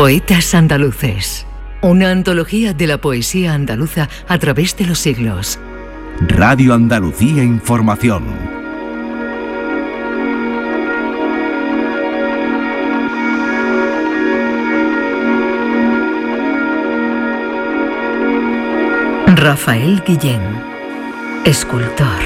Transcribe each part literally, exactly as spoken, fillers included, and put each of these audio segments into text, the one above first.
Poetas andaluces. Una antología de la poesía andaluza a través de los siglos. Radio Andalucía Información. Rafael Guillén, escultor.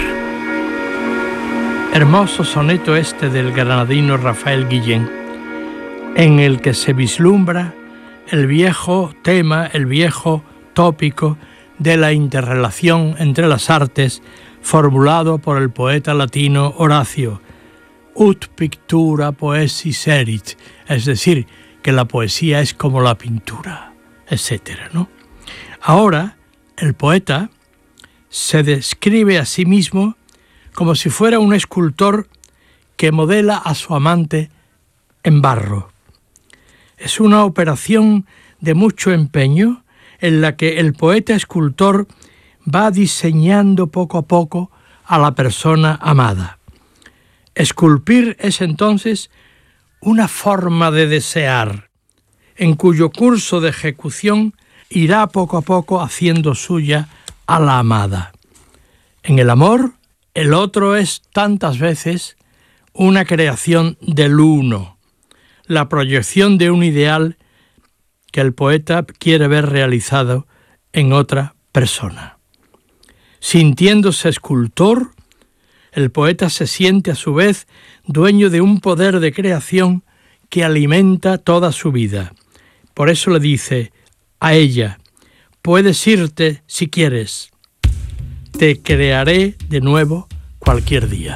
Hermoso soneto este del granadino Rafael Guillén, en el que se vislumbra el viejo tema, el viejo tópico de la interrelación entre las artes formulado por el poeta latino Horacio, ut pictura poesis erit, es decir, que la poesía es como la pintura, etcétera, ¿no? Ahora, el poeta se describe a sí mismo como si fuera un escultor que modela a su amante en barro. Es una operación de mucho empeño en la que el poeta escultor va diseñando poco a poco a la persona amada. Esculpir es entonces una forma de desear, en cuyo curso de ejecución irá poco a poco haciendo suya a la amada. En el amor, el otro es tantas veces una creación del uno, la proyección de un ideal que el poeta quiere ver realizado en otra persona. Sintiéndose escultor, el poeta se siente a su vez dueño de un poder de creación que alimenta toda su vida. Por eso le dice a ella: puedes irte si quieres, te crearé de nuevo cualquier día.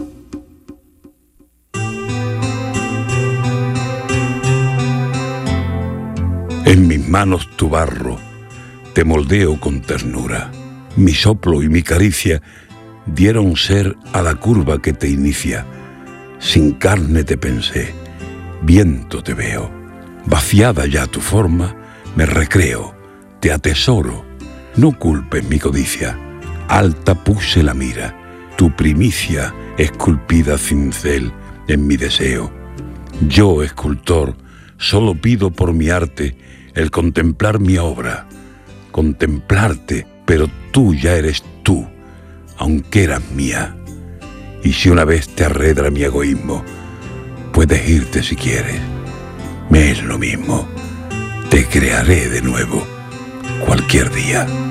En mis manos tu barro, te moldeo con ternura. Mi soplo y mi caricia dieron ser a la curva que te inicia. Sin carne te pensé, viento te veo. Vaciada ya tu forma, me recreo, te atesoro. No culpes mi codicia, alta puse la mira. Tu primicia esculpida cincel en mi deseo. Yo, escultor, solo pido por mi arte el contemplar mi obra, contemplarte, pero tú ya eres tú, aunque eras mía. Y si una vez te arredra mi egoísmo, puedes irte si quieres, me es lo mismo, te crearé de nuevo cualquier día.